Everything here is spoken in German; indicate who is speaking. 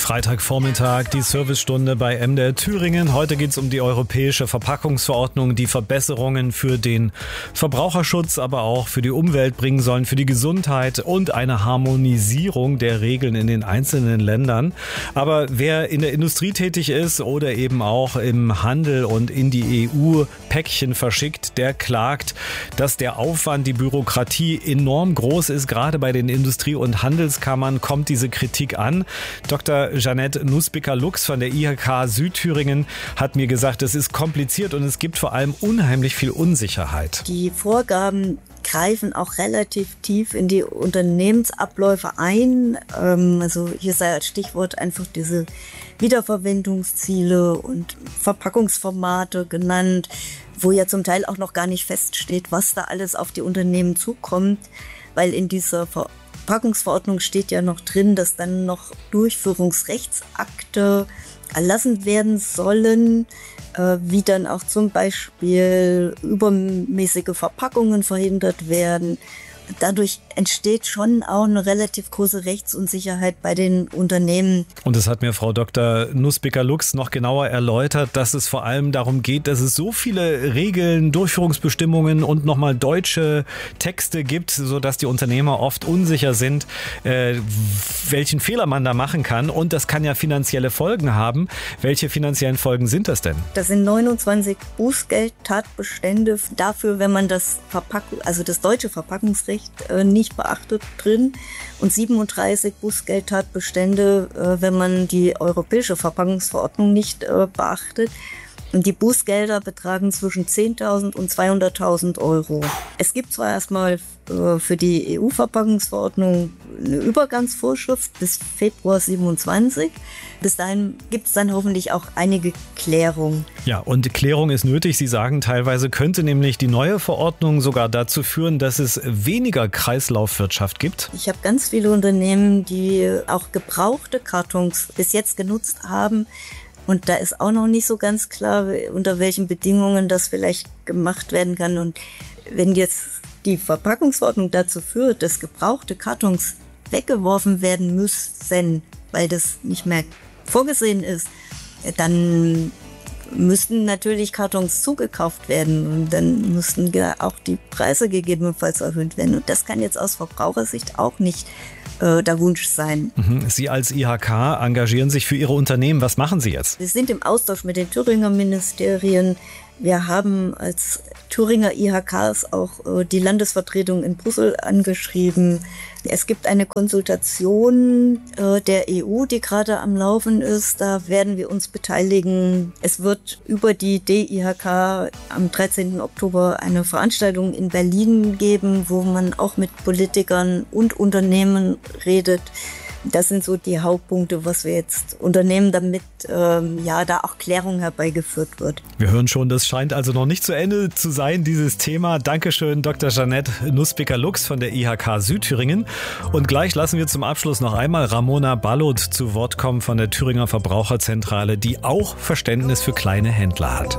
Speaker 1: Freitagvormittag, die Servicestunde bei MDR Thüringen. Heute geht es um die europäische Verpackungsverordnung, die Verbesserungen für den Verbraucherschutz, aber auch für die Umwelt bringen sollen, für die Gesundheit und eine Harmonisierung der Regeln in den einzelnen Ländern. Aber wer in der Industrie tätig ist oder eben auch im Handel und in die EU Päckchen verschickt, der klagt, dass der Aufwand, die Bürokratie enorm groß ist. Gerade bei den Industrie- und Handelskammern kommt diese Kritik an. Dr. Jeanette Nussbicker-Lux von der IHK Südthüringen hat mir gesagt, es ist kompliziert und es gibt vor allem unheimlich viel Unsicherheit.
Speaker 2: Die Vorgaben greifen auch relativ tief in die Unternehmensabläufe ein. Also hier sei als Stichwort einfach diese Wiederverwendungsziele und Verpackungsformate genannt, wo ja zum Teil auch noch gar nicht feststeht, was da alles auf die Unternehmen zukommt, weil in dieser Verpackungsverordnung steht ja noch drin, dass dann noch Durchführungsrechtsakte erlassen werden sollen, wie dann auch zum Beispiel übermäßige Verpackungen verhindert werden. Dadurch entsteht schon auch eine relativ große Rechtsunsicherheit bei den Unternehmen.
Speaker 1: Und das hat mir Frau Dr. Nussbicker-Lux noch genauer erläutert, dass es vor allem darum geht, dass es so viele Regeln, Durchführungsbestimmungen und nochmal deutsche Texte gibt, sodass die Unternehmer oft unsicher sind, welchen Fehler man da machen kann. Und das kann ja finanzielle Folgen haben. Welche finanziellen Folgen sind das denn?
Speaker 2: Das sind 29 Bußgeldtatbestände dafür, wenn man das deutsche Verpackungsrecht nicht beachtet drin und 37 Bußgeldtatbestände, wenn man die europäische Verpackungsverordnung nicht beachtet. Und die Bußgelder betragen zwischen 10.000 und 200.000 Euro. Es gibt zwar erstmal für die EU-Verpackungsverordnung eine Übergangsvorschrift bis Februar 27. Bis dahin gibt es dann hoffentlich auch einige Klärung.
Speaker 1: Ja, und Klärung ist nötig. Sie sagen, teilweise könnte nämlich die neue Verordnung sogar dazu führen, dass es weniger Kreislaufwirtschaft gibt.
Speaker 2: Ich habe ganz viele Unternehmen, die auch gebrauchte Kartons bis jetzt genutzt haben. Und da ist auch noch nicht so ganz klar, unter welchen Bedingungen das vielleicht gemacht werden kann. Und wenn jetzt die Verpackungsverordnung dazu führt, dass gebrauchte Kartons weggeworfen werden müssen, weil das nicht mehr vorgesehen ist, dann müssten natürlich Kartons zugekauft werden und dann müssten auch die Preise gegebenenfalls erhöht werden. Und das kann jetzt aus Verbrauchersicht auch nicht der Wunsch sein.
Speaker 1: Sie als IHK engagieren sich für Ihre Unternehmen. Was machen Sie jetzt?
Speaker 2: Wir sind im Austausch mit den Thüringer Ministerien. Wir haben als Thüringer IHKs auch die Landesvertretung in Brüssel angeschrieben. Es gibt eine Konsultation der EU, die gerade am Laufen ist. Da werden wir uns beteiligen. Es wird über die DIHK am 13. Oktober eine Veranstaltung in Berlin geben, wo man auch mit Politikern und Unternehmen redet. Das sind so die Hauptpunkte, was wir jetzt unternehmen, damit da auch Klärung herbeigeführt wird.
Speaker 1: Wir hören schon, das scheint also noch nicht zu Ende zu sein, dieses Thema. Dankeschön, Dr. Jeanette Nussbicker-Lux von der IHK Südthüringen. Und gleich lassen wir zum Abschluss noch einmal Ramona Ballot zu Wort kommen von der Thüringer Verbraucherzentrale, die auch Verständnis für kleine Händler hat.